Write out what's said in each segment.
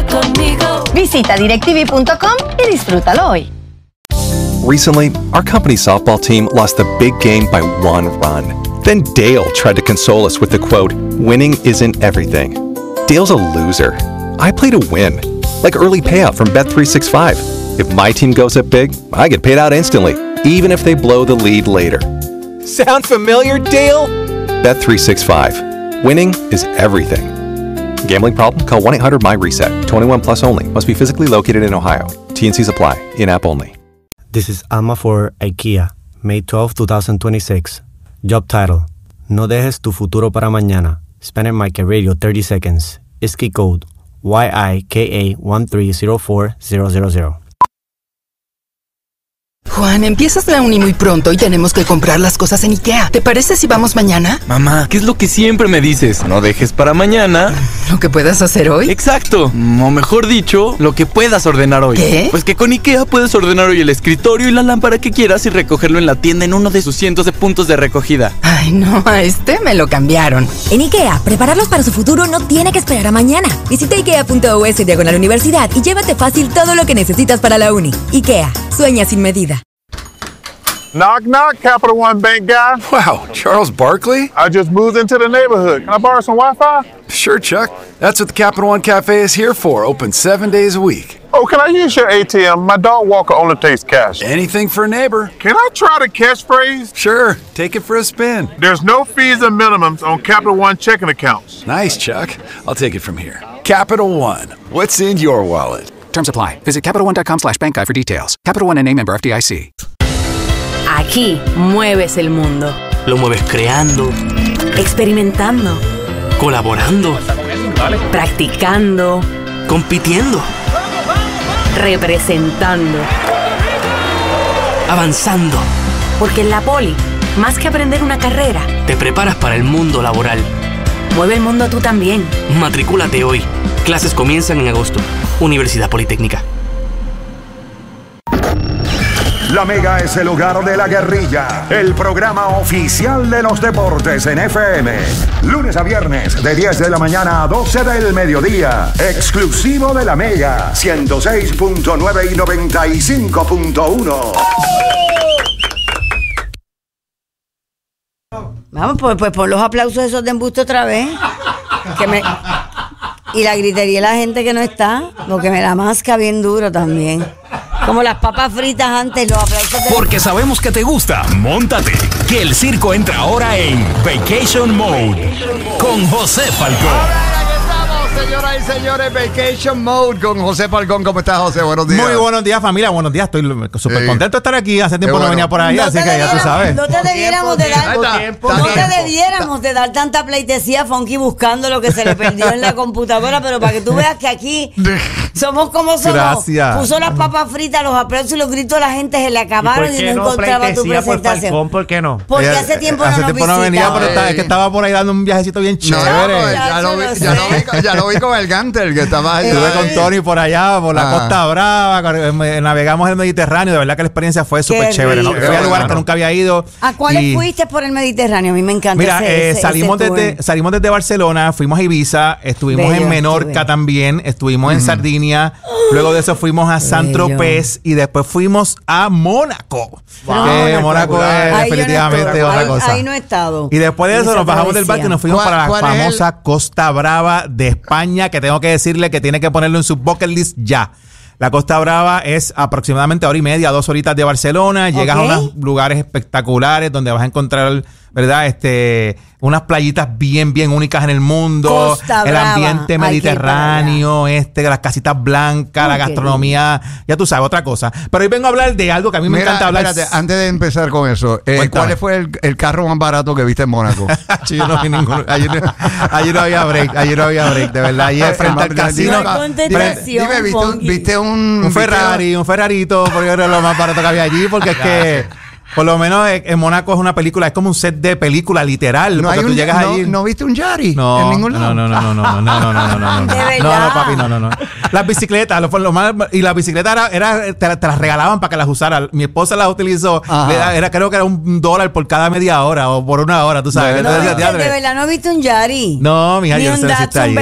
conmigo. Visita directv.com y disfrútalo hoy. Recently, our company's softball team lost the big game by 1 run. Then Dale tried to console us with the quote, "Winning isn't everything." Dale's a loser. I play to win, like early payout from Bet365. If my team goes up big, I get paid out instantly, even if they blow the lead later. Sound familiar, Dale? Bet365. Winning is everything. Gambling problem? Call 1-800-MY-RESET. 21 plus only. Must be physically located in Ohio. T&Cs apply. In-app only. This is Alma for IKEA, May 12, 2026. Job title: No dejes tu futuro para mañana. Spanish Market Radio 30 seconds. ISKI code YIKA1304000. Juan, empiezas la uni muy pronto y tenemos que comprar las cosas en IKEA. ¿Te parece si vamos mañana? Mamá, ¿qué es lo que siempre me dices? No dejes para mañana ¿Lo que puedas hacer hoy? Exacto, o mejor dicho, lo que puedas ordenar hoy. ¿Qué? Pues que con IKEA puedes ordenar hoy el escritorio y la lámpara que quieras y recogerlo en la tienda en uno de sus cientos de puntos de recogida. Ay, no, a este me lo cambiaron. En IKEA, prepararlos para su futuro no tiene que esperar a mañana. Visita IKEA.us/universidad y llévate fácil todo lo que necesitas para la uni. IKEA, sueña sin medida. Knock, knock, Capital One Bank guy. Wow, Charles Barkley? I just moved into the neighborhood. Can I borrow some Wi-Fi? Sure, Chuck. That's what the Capital One Cafe is here for. Open 7 days a week. Oh, can I use your ATM? My dog walker only takes cash. Anything for a neighbor. Can I try the catchphrase? Sure, take it for a spin. There's no fees or minimums on Capital One checking accounts. Nice, Chuck. I'll take it from here. Capital One. What's in your wallet? Terms apply. Visit CapitalOne.com/bankguide for details. Capital One N.A. member FDIC. Aquí mueves el mundo. Lo mueves creando, experimentando, colaborando, practicando, compitiendo, representando, avanzando. Porque en la Poli, más que aprender una carrera, te preparas para el mundo laboral. Mueve el mundo tú también. Matricúlate hoy. Clases comienzan en agosto. Universidad Politécnica. La Mega es el hogar de la guerrilla, el programa oficial de los deportes en FM. Lunes a viernes de 10 de la mañana a 12 del mediodía. Exclusivo de la Mega, 106.9 y 95.1. Vamos, pues pon los aplausos esos de embuste otra vez. Y la gritería de la gente que no está, porque me la masca bien duro también. Como las papas fritas antes, los aplausos de... Porque sabemos que te gusta, móntate, que el circo entra ahora en Vacation Mode con José Falcón. Señoras y señores, Vacation Mode con José Falcón. ¿Cómo estás, José? Buenos días. Muy buenos días, familia. Buenos días. Estoy súper contento de estar aquí. Hace tiempo no venía por ahí, así que ya tú sabes. No te debiéramos de dar tanta pleitesía a Funky buscando lo que se le perdió en la computadora, pero para que tú veas que aquí somos como somos. Gracias. Puso las papas fritas, los aplausos y los gritos a la gente se le acabaron y no encontraba tu presentación. ¿Por qué no? Porque hace tiempo no venía, pero es que estaba por ahí dando un viajecito bien chévere. Ya lo vi con el Gantel que estaba ahí. Estuve con Tony por allá, por la Costa Brava, navegamos el Mediterráneo, de verdad que la experiencia fue súper chévere, ¿no? Fui a lugares que nunca había ido. ¿A cuáles fuiste por el Mediterráneo? A mí me encanta. Mira, salimos desde Barcelona, fuimos a Ibiza, estuvimos en Menorca también, estuvimos en Sardinia, luego de eso fuimos a Saint-Tropez y después fuimos a Mónaco. Mónaco es definitivamente otra cosa. Ahí no he estado. Y después de eso nos bajamos del barco y nos fuimos para la famosa Costa Brava de España, que tengo que decirle que tiene que ponerlo en su bucket list ya. La Costa Brava es aproximadamente 1:30, 2 horitas de Barcelona. Llegas a unos lugares espectaculares donde vas a encontrar, ¿verdad? Unas playitas bien, bien únicas en el mundo. Costa el Brava. Ambiente mediterráneo, las casitas blancas, la gastronomía, ya tú sabes, otra cosa. Pero hoy vengo a hablar de algo que a mí me encanta hablar. Espérate, antes de empezar con eso, ¿cuál fue el carro más barato que viste en Mónaco? Yo no vi ninguno. Allí no había break, de verdad. Allí frente al casino. Dime, ¿viste un Ferrari, un Ferrarito, porque era lo más barato que había allí, porque es que Por lo menos en Mónaco es una película, es como un set de película literal. No, porque tú llegas allí. ¿No viste un Yari no, en ningún lado? No. ¿De verdad? No, papi, no. Las bicicletas, y las bicicletas te las regalaban para que las usaras. Mi esposa las utilizó. Creo que era $1 por cada media hora o por una hora, tú sabes. No, de verdad no viste un Yari. No, mija, eso no existe ahí.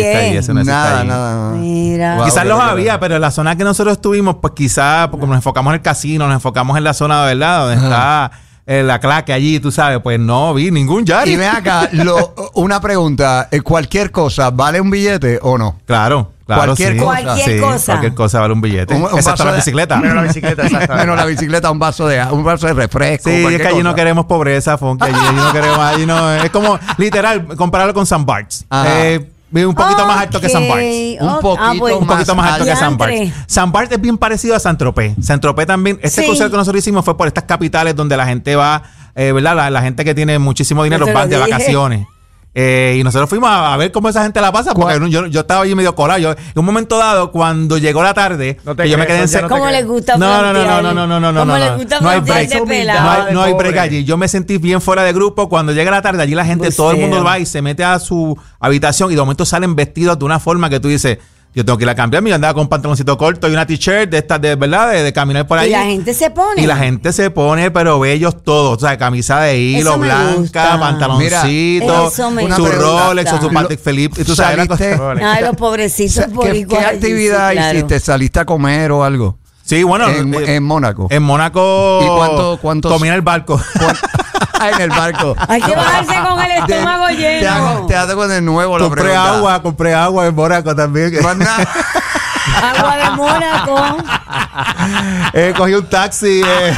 Nada. Mira. Wow, quizás los había, pero en la zona que nosotros estuvimos, pues quizás, porque nos enfocamos en el casino, nos enfocamos en la zona de verdad, donde está la claque allí, tú sabes, pues no vi ningún Yari. Y ven acá, una pregunta, ¿cualquier cosa vale un billete o no? Claro. Cualquier cosa. Cualquier cosa vale un billete. Excepto la bicicleta. Menos la bicicleta, exactamente. Menos la bicicleta, un vaso de refresco. Sí, es que allí no queremos pobreza, Funky. Allí no queremos, es como literal, compararlo con St. Bart's. Un poquito más alto que St. Bart's. Un poquito más alto que St. Bart's. St. Bart's es bien parecido a Saint-Tropez. Saint-Tropez también. Este crucero que nosotros hicimos fue por estas capitales donde la gente va, ¿verdad? La gente que tiene muchísimo dinero van de vacaciones. Y nosotros fuimos a ver cómo esa gente la pasa, porque yo estaba allí medio colado. En un momento dado, cuando llegó la tarde, que yo me quedé en ¿Cómo les gusta? No. ¿Cómo les gusta? No hay break. No hay break allí. Yo me sentí bien fuera de grupo. Cuando llega la tarde, allí la gente, todo el mundo va y se mete a su habitación y de momento salen vestidos de una forma que tú dices, yo tengo que ir a cambiarme. Yo andaba con un pantaloncito corto y una t-shirt de estas, de verdad, de caminar por ahí. Y la gente se pone. Pero bellos todos. O sea, camisa de hilo, blanca, pantaloncito, su Rolex o su Patek Philippe. Y tú sabes, los pobrecitos boricuas. ¿Qué actividad hiciste? ¿Saliste a comer o algo? Sí, bueno. En Mónaco. En Mónaco. ¿Y cuántos? Comí en el barco. En el barco. Hay que bajarse con el estómago lleno. Te hago con el nuevo. Compré agua en Mónaco también. Agua de Mónaco. Cogí un taxi.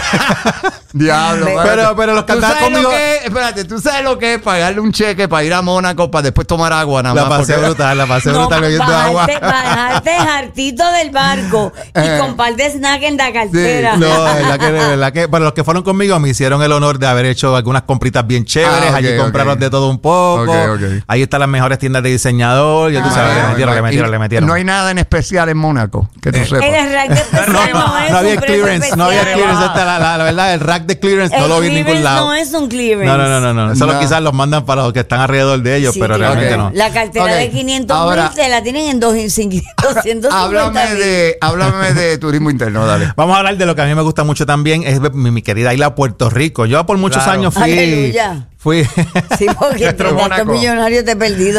Diablo. Pero los que andaban conmigo. Espérate, ¿tú sabes lo que es pagarle un cheque para ir a Mónaco para después tomar agua nada más? La pasé brutal bebiendo agua. Bajarte hartito del barco y con par de snack en la cartera. Sí, no, de verdad que para los que fueron conmigo me hicieron el honor de haber hecho algunas compritas bien chéveres. Allí compraron de todo un poco. Ahí están las mejores tiendas de diseñador. Ya tú sabes, le metieron. No hay nada en especial en Mónaco que tú sepas. El rack de especial no había clearance. No había clearance. La verdad, el rack de clearance no lo vi en ningún lado. No es un clearance. No. Solo quizás los mandan para los que están alrededor de ellos, pero realmente no. La cartera de 500,000 te la tienen en 250. Háblame de turismo interno, dale. Vamos a hablar de lo que a mí me gusta mucho también, es mi querida isla Puerto Rico. Yo por muchos años fui. Sí, porque tantos millonarios te he perdido.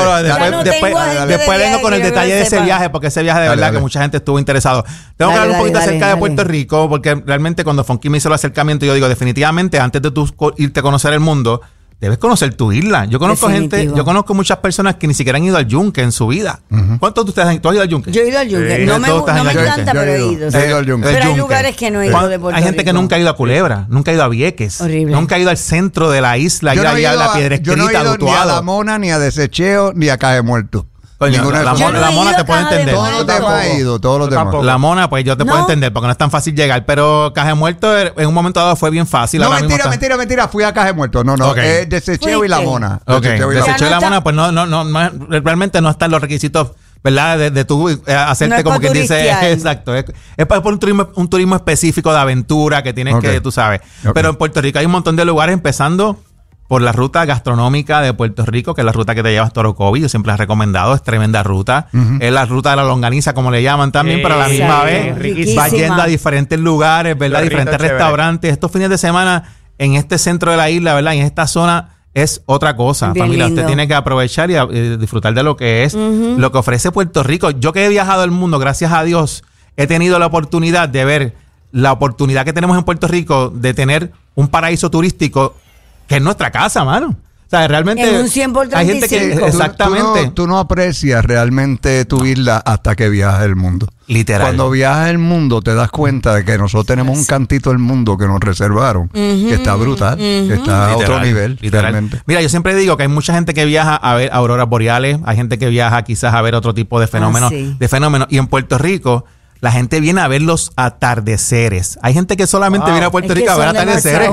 Después vengo con el detalle de ese viaje, porque ese viaje de verdad que mucha gente estuvo interesado. Tengo que hablar un poquito acerca de Puerto Rico, porque realmente cuando Funky me hizo el acercamiento, yo digo, definitivamente, antes de tú irte a conocer el mundo, debes conocer tu isla. Yo conozco muchas personas que ni siquiera han ido al Yunque en su vida. ¿Cuántos de ustedes tú has ido al Yunque? Yo he ido al Yunque. No me encanta, pero he ido. Pero hay lugares que no he ido de Puerto Rico. Hay gente que nunca ha ido a Culebra, nunca ha ido a Vieques, nunca ha ido al centro de la isla, a la Piedra Escrita, yo no he ido ni a La Mona, ni a Desecheo, ni a Caje Muerto. Coño, la Mona te puede entender. Todos los demás he ido, todos los demás. La Mona, pues yo te puedo entender, porque no es tan fácil llegar. Pero Caje Muerto en un momento dado fue bien fácil. No, mentira. Fui a Caje Muerto. No. Desecheo y La Mona. Desecheo y La Mona, pues realmente no están los requisitos, ¿verdad? De tú hacerte como quien dice. Exacto. Es por un turismo específico de aventura que tienes que, tú sabes. Pero en Puerto Rico hay un montón de lugares, empezando por la ruta gastronómica de Puerto Rico, que es la ruta que te lleva hasta Orocovi. Yo siempre la he recomendado, es tremenda ruta. Es la ruta de la longaniza, como le llaman también, pero a la misma vez va yendo a diferentes lugares, ¿verdad? Diferentes restaurantes. Estos fines de semana en este centro de la isla, ¿verdad? Y en esta zona es otra cosa. Bien familia, lindo. Usted tiene que aprovechar y disfrutar de lo que es, lo que ofrece Puerto Rico. Yo que he viajado al mundo, gracias a Dios, he tenido la oportunidad de ver la oportunidad que tenemos en Puerto Rico de tener un paraíso turístico que es nuestra casa, mano. O sea, realmente en un 100 por 35. Hay gente que exactamente. Tú no aprecias realmente tu isla hasta que viajas el mundo. Literal. Cuando viajas el mundo te das cuenta de que nosotros tenemos un cantito del mundo que nos reservaron, que está brutal, que está a otro nivel. Literalmente. Mira, yo siempre digo que hay mucha gente que viaja a ver auroras boreales, hay gente que viaja quizás a ver otro tipo de fenómenos, y en Puerto Rico la gente viene a ver los atardeceres. Hay gente que solamente viene a Puerto Rico a ver atardeceres.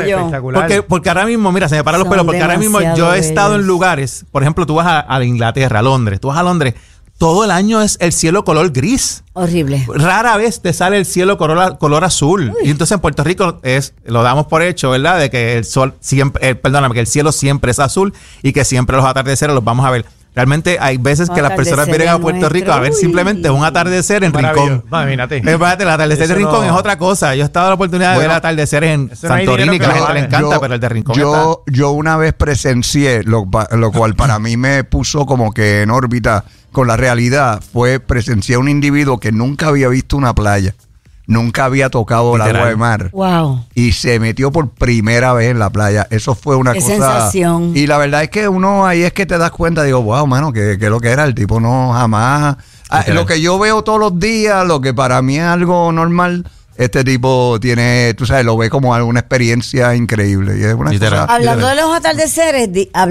Porque ahora mismo, mira, se me paran los pelos, porque ahora mismo yo he estado en lugares, por ejemplo, tú vas a Inglaterra, a Londres, tú vas a Londres, todo el año es el cielo color gris. Horrible. Rara vez te sale el cielo color azul. Uy. Y entonces en Puerto Rico lo damos por hecho, ¿verdad? De que el sol siempre, que el cielo siempre es azul y que siempre los atardeceres los vamos a ver. Realmente hay veces que las personas vienen a Puerto Rico a ver simplemente un atardecer en Rincón. Imagínate. El atardecer de Rincón es otra cosa. Yo he estado en la oportunidad de ver atardeceres en Santorini, que a la gente le encanta, pero el de Rincón yo una vez presencié, lo cual para mí me puso como que en órbita con la realidad, presencié a un individuo que nunca había visto una playa. Nunca había tocado el agua de mar. Wow. Y se metió por primera vez en la playa. Eso fue una cosa. Sensación. Y la verdad es que uno ahí es que te das cuenta, digo, wow, mano, que lo que era el tipo no jamás. Lo que yo veo todos los días, lo que para mí es algo normal, este tipo tiene, tú sabes, lo ve como alguna experiencia increíble. Y es una cosa, hablando de los atardeceres,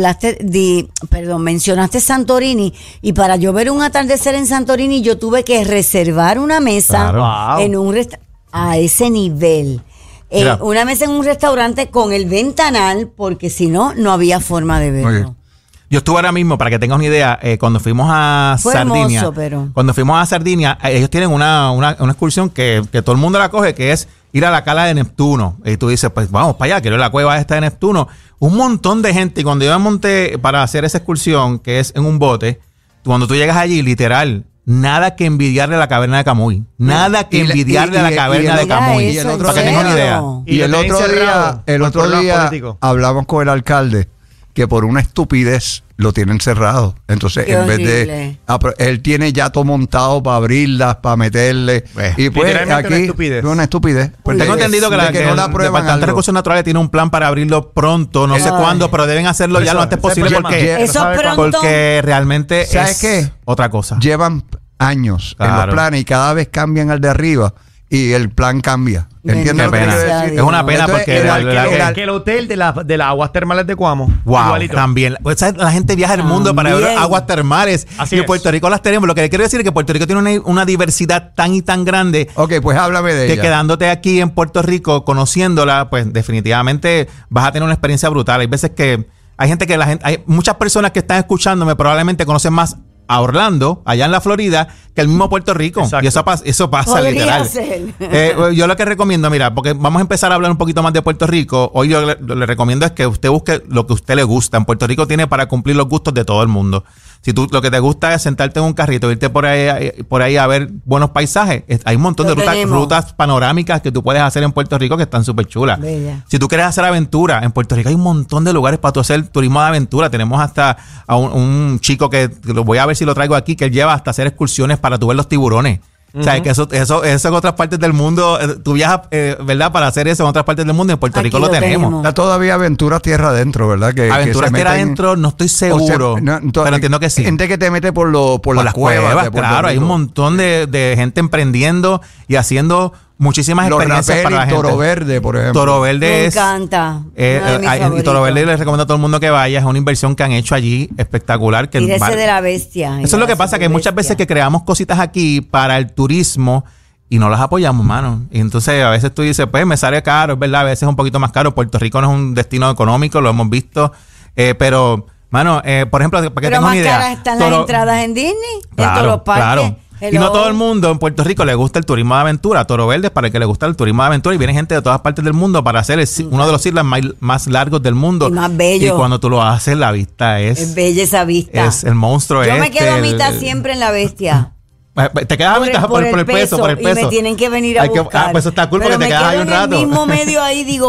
mencionaste Santorini, y para yo ver un atardecer en Santorini yo tuve que reservar una mesa en un a ese nivel. Una mesa en un restaurante con el ventanal, porque si no, no había forma de verlo. Yo estuve ahora mismo, para que tengas una idea, cuando fuimos a Sardinia. Hermoso, pero... Cuando fuimos a Sardinia, ellos tienen una excursión que todo el mundo la coge, que es ir a la cala de Neptuno. Y tú dices, pues vamos para allá, quiero ir a la cueva esta de Neptuno. Un montón de gente. Y cuando yo me monté para hacer esa excursión, que es en un bote, cuando tú llegas allí, literal, nada que envidiarle a la caverna de Camuy. Nada que envidiarle a la caverna de Camuy. Para que tengas una idea. Y el otro día hablamos con el alcalde, que por una estupidez lo tienen cerrado. Entonces, en vez de... él tiene ya todo montado para abrirlas, para meterle. Y pues aquí... Una estupidez. Pues tengo entendido que el Departamento de Recursos Naturales tiene un plan para abrirlo pronto, no sé cuándo, pero deben hacerlo ya lo antes posible porque realmente es otra cosa. Llevan años en los planes y cada vez cambian al de arriba. Y el plan cambia. ¿Entiendes? Es una pena. Entonces, porque que el hotel de las aguas termales de Cuamo. Wow, igualito. También. Pues, la gente viaja al mundo para ver aguas termales. Así y en Puerto Rico las tenemos. Lo que quiero decir es que Puerto Rico tiene una diversidad tan y tan grande. Ok, pues háblame de ella. Que quedándote aquí en Puerto Rico, conociéndola, pues definitivamente vas a tener una experiencia brutal. Hay veces que hay muchas personas que están escuchándome probablemente conocen más a Orlando, allá en la Florida, que el mismo Puerto Rico. Exacto. Y eso pasa literal. Yo lo que recomiendo, mira, porque vamos a empezar a hablar un poquito más de Puerto Rico. Hoy yo le recomiendo es que usted busque lo que a usted le gusta. En Puerto Rico tiene para cumplir los gustos de todo el mundo. Si tú lo que te gusta es sentarte en un carrito, irte por ahí a ver buenos paisajes, hay un montón de rutas panorámicas que tú puedes hacer en Puerto Rico que están súper chulas. Bella. Si tú quieres hacer aventura, en Puerto Rico hay un montón de lugares para tú hacer turismo de aventura. Tenemos hasta a un chico que lo voy a ver si lo traigo aquí, que él lleva hasta hacer excursiones para tú ver los tiburones. O sea, que eso en otras partes del mundo, tú viajas, ¿verdad? Para hacer eso en otras partes del mundo, en Puerto Rico lo tenemos. Está todavía Aventura Tierra Adentro, ¿verdad? Aventura Tierra Adentro, no estoy seguro, pero entiendo que sí. Gente que te mete por las cuevas. Claro, hay un montón de gente emprendiendo y haciendo muchísimas experiencias para la gente. Toro Verde, por ejemplo. Toro Verde me encanta. Y Toro Verde les recomiendo a todo el mundo que vaya. Es una inversión que han hecho allí espectacular. Y ese de la bestia. Eso es lo que pasa, que hay muchas veces que creamos cositas aquí para el turismo y no las apoyamos, mano. Y entonces a veces tú dices, pues me sale caro, es verdad, a veces es un poquito más caro. Puerto Rico no es un destino económico, lo hemos visto, pero, mano, por ejemplo, para que tengas una idea. Pero más caras están las entradas en Disney, en todos los parques. Claro. Y no todo el mundo en Puerto Rico le gusta el turismo de aventura. Toro Verde es para el que le gusta el turismo de aventura y viene gente de todas partes del mundo para hacer uno de los islas más largos del mundo. Y más bello. Y cuando tú lo haces, la vista es bella esa vista. Es el monstruo. Yo me quedo a mitad siempre en la bestia. Te quedas a mitad por el peso. Y me tienen que venir a buscar. Pues eso está cool porque te quedas ahí un rato. En el mismo medio ahí digo,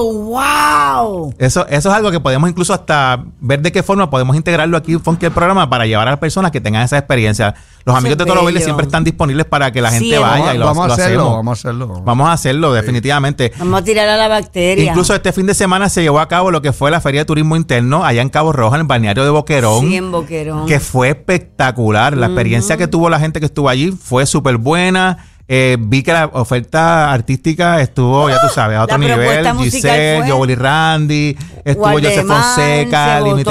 wow. Eso es algo que podemos incluso hasta ver de qué forma podemos integrarlo aquí en el programa para llevar a las personas que tengan esa experiencia. Los amigos de Toro Verde siempre están disponibles para que la gente vaya y vamos a hacerlo. Vamos a hacerlo, definitivamente. Vamos a tirar a la bacteria. Incluso este fin de semana se llevó a cabo lo que fue la Feria de Turismo Interno allá en Cabo Rojo, en el balneario de Boquerón. Sí, en Boquerón. Que fue espectacular. La experiencia que tuvo la gente que estuvo allí fue súper buena. Vi que la oferta artística estuvo, ya tú sabes, a otro nivel. Giselle, Joel y Randy, estuvo José Fonseca, Límite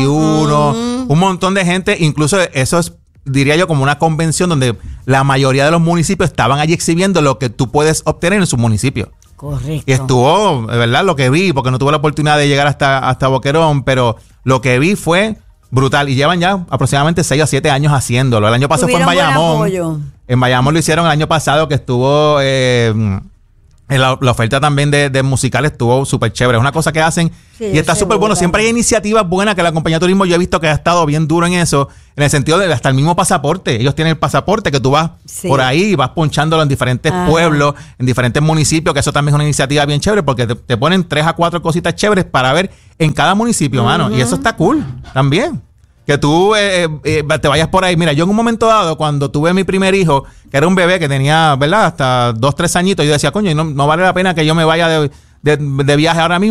21, un montón de gente. Incluso eso es, diría yo, como una convención donde la mayoría de los municipios estaban allí exhibiendo lo que tú puedes obtener en su municipio. Correcto. Y estuvo, de verdad, lo que vi, porque no tuve la oportunidad de llegar hasta Boquerón, pero lo que vi fue brutal. Y llevan ya aproximadamente 6 o 7 años haciéndolo. El año pasado fue en Bayamón. En Bayamón lo hicieron el año pasado, que estuvo... La oferta también de musicales estuvo súper chévere. Es una cosa que hacen y está súper bueno. Siempre hay iniciativas buenas que la compañía de turismo, yo he visto que ha estado bien duro en eso, en el sentido de hasta el mismo pasaporte. Ellos tienen el pasaporte que tú vas por ahí y vas ponchándolo en diferentes pueblos, en diferentes municipios, que eso también es una iniciativa bien chévere porque te ponen 3 a 4 cositas chéveres para ver en cada municipio, mano. Y eso está cool también. Que tú te vayas por ahí. Mira, yo en un momento dado, cuando tuve mi primer hijo, que era un bebé que tenía, ¿verdad? Hasta 2, 3 añitos, yo decía, coño, no vale la pena que yo me vaya de viaje ahora mismo